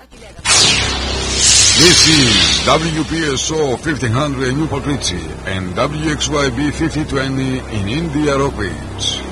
This is WPSO 1500 in Newport Richie and WXYB 5020 in India Rock Ridge.